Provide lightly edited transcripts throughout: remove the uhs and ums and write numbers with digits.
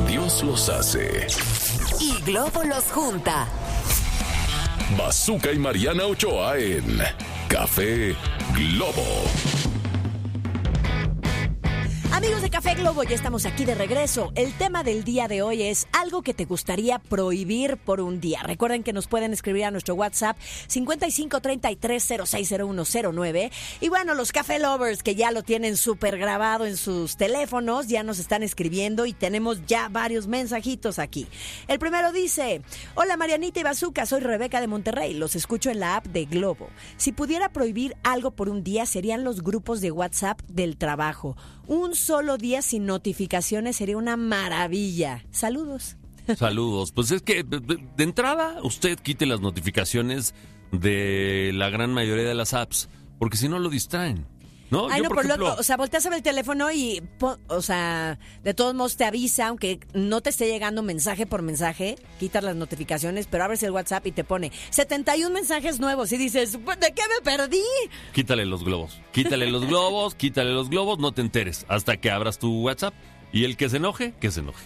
Dios los hace y Globo los junta. Bazooka y Mariana Ochoa en Café Globo. Amigos de Café Globo, ya estamos aquí de regreso. El tema del día de hoy es algo que te gustaría prohibir por un día. Recuerden que nos pueden escribir a nuestro WhatsApp 5533060109. Y bueno, los Café Lovers que ya lo tienen súper grabado en sus teléfonos, ya nos están escribiendo y tenemos ya varios mensajitos aquí. El primero dice: hola Marianita y Bazooka, soy Rebeca de Monterrey, los escucho en la app de Globo. Si pudiera prohibir algo por un día serían los grupos de WhatsApp del trabajo. Un solo día sin notificaciones sería una maravilla. Saludos. Saludos. Pues es que de entrada usted quite las notificaciones de la gran mayoría de las apps, porque si no lo distraen. ¿No? Ay, yo, no, por pero ejemplo, luego, volteas a ver el teléfono y, de todos modos te avisa, aunque no te esté llegando mensaje por mensaje, quitas las notificaciones, pero abres el WhatsApp y te pone 71 mensajes nuevos y dices, ¿de qué me perdí? Quítale los globos, no te enteres hasta que abras tu WhatsApp y el que se enoje, que se enoje.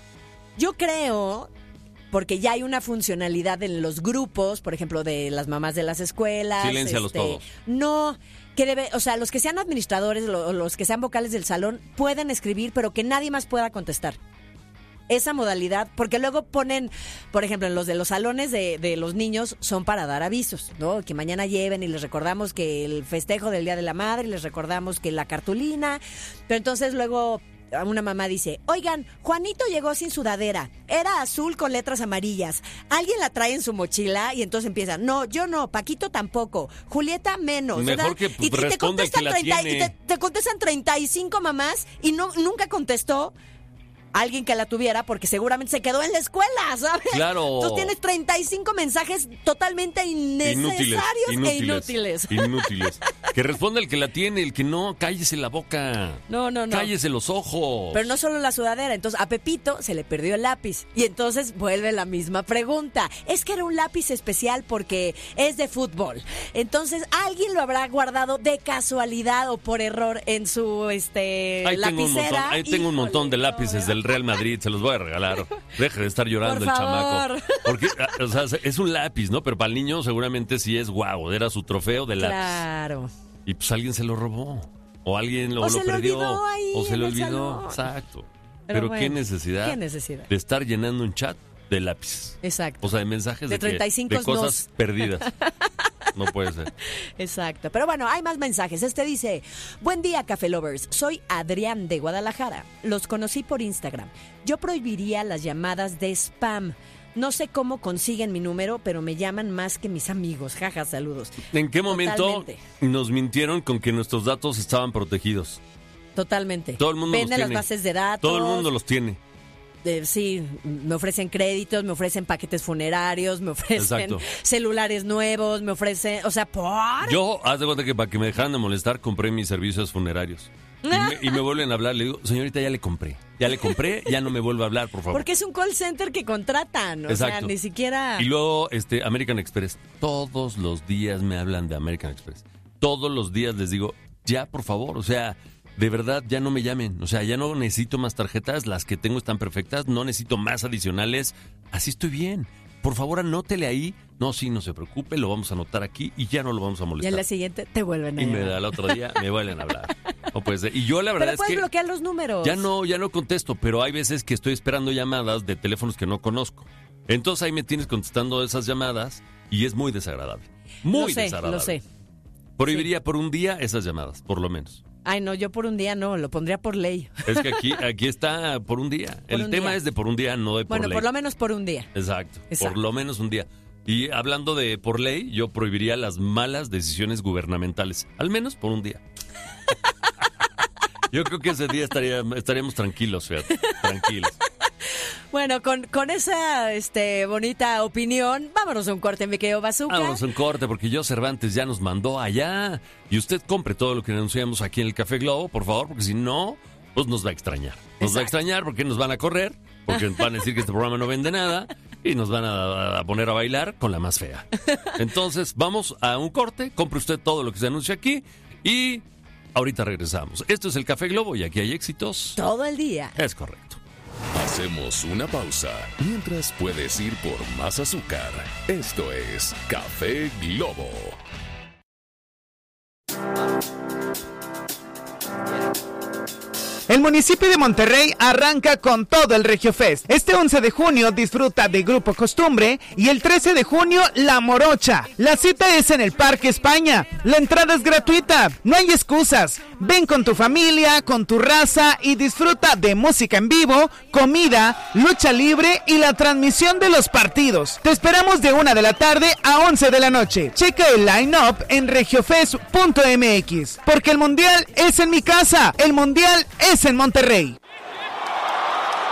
Yo creo, porque ya hay una funcionalidad en los grupos, por ejemplo, de las mamás de las escuelas. Siléncialos todos. No, que los que sean administradores, los que sean vocales del salón, pueden escribir, pero que nadie más pueda contestar. Esa modalidad, porque luego ponen, por ejemplo, en los de los salones de los niños son para dar avisos, ¿no? Que mañana lleven y les recordamos que el festejo del Día de la Madre, les recordamos que la cartulina, pero entonces luego una mamá dice: oigan, Juanito llegó sin sudadera, era azul con letras amarillas, ¿alguien la trae en su mochila? Y entonces empiezan: no, yo no, Paquito tampoco, Julieta menos. Mejor que y te contestan que la tiene. Y te contestan 35 mamás y nunca contestó alguien que la tuviera, porque seguramente se quedó en la escuela, ¿sabes? Claro. Tú tienes 35 mensajes totalmente innecesarios e inútiles. Inútiles. Que responda el que la tiene, el que no, cállese la boca. No. Cállese los ojos. Pero no solo la sudadera, entonces a Pepito se le perdió el lápiz. Y entonces vuelve la misma pregunta. Es que era un lápiz especial porque es de fútbol. Entonces alguien lo habrá guardado de casualidad o por error en su lapicera. Ahí tengo un montón de lápices del Real Madrid, se los voy a regalar. Deje de estar llorando el chamaco. Porque, es un lápiz, ¿no? Pero para el niño seguramente sí es guau, era su trofeo de lápiz. Claro. Y pues alguien se lo robó. O alguien lo perdió. O se le olvidó. Exacto. Pero bueno, ¿qué necesidad de estar llenando un chat de lápices? Exacto. O sea, de mensajes de 35 de cosas perdidas. No puede ser. Exacto. Pero bueno, hay más mensajes. Este dice: buen día, Café Lovers. Soy Adrián de Guadalajara. Los conocí por Instagram. Yo prohibiría las llamadas de spam. No sé cómo consiguen mi número, pero me llaman más que mis amigos. Jaja, saludos. ¿En qué momento nos mintieron con que nuestros datos estaban protegidos? Totalmente. Todo el mundo Venden las bases de datos. Todo el mundo los tiene. Sí, me ofrecen créditos, me ofrecen paquetes funerarios, me ofrecen celulares nuevos, me ofrecen, Yo, haz de cuenta que para que me dejaran de molestar, compré mis servicios funerarios. Y me vuelven a hablar, le digo: señorita, ya le compré, ya no me vuelve a hablar, por favor. Porque es un call center que contratan, Exacto. O sea, ni siquiera... Y luego, American Express, todos los días me hablan de American Express. Todos los días les digo: ya, por favor, o sea... De verdad, ya no me llamen. O sea, ya no necesito más tarjetas. Las que tengo están perfectas. No necesito más adicionales. Así estoy bien. Por favor, anótele ahí. No, sí, no se preocupe. Lo vamos a anotar aquí y ya no lo vamos a molestar. Y en la siguiente te vuelven a llamar. Y al otro día me vuelven a hablar. No puede ser. Y yo la verdad es que... Pero puedes bloquear los números. Ya no contesto. Pero hay veces que estoy esperando llamadas de teléfonos que no conozco. Entonces ahí me tienes contestando esas llamadas y es muy desagradable. Muy desagradable. Lo sé. Prohibiría por un día esas llamadas, por lo menos. Ay, no, yo por un día no, lo pondría por ley. Es que aquí está por un día. El tema es de por un día, no de por ley. Bueno, por lo menos por un día. Exacto, por lo menos un día. Y hablando de por ley, yo prohibiría las malas decisiones gubernamentales, al menos por un día. Yo creo que ese día estaríamos tranquilos, fíjate, tranquilos. Bueno, con esa bonita opinión, vámonos a un corte, mi querido Bazooka. Vámonos a un corte, porque yo Cervantes ya nos mandó allá. Y usted compre todo lo que anunciamos aquí en el Café Globo, por favor, porque si no, pues nos va a extrañar. Nos va a extrañar porque nos van a correr, porque van a decir que este programa no vende nada y nos van a poner a bailar con la más fea. Entonces, vamos a un corte, compre usted todo lo que se anuncia aquí y ahorita regresamos. Esto es el Café Globo y aquí hay éxitos todo el día. Es correcto. Hacemos una pausa mientras puedes ir por más azúcar. Esto es Café Globo. El municipio de Monterrey arranca con todo el Regio Fest. Este 11 de junio disfruta de Grupo Costumbre y el 13 de junio La Morocha. La cita es en el Parque España. La entrada es gratuita, no hay excusas. Ven con tu familia, con tu raza y disfruta de música en vivo, comida, lucha libre y la transmisión de los partidos. Te esperamos de 1 de la tarde a 11 de la noche. Checa el line-up en regiofest.mx. Porque el mundial es en mi casa, el mundial es en Monterrey.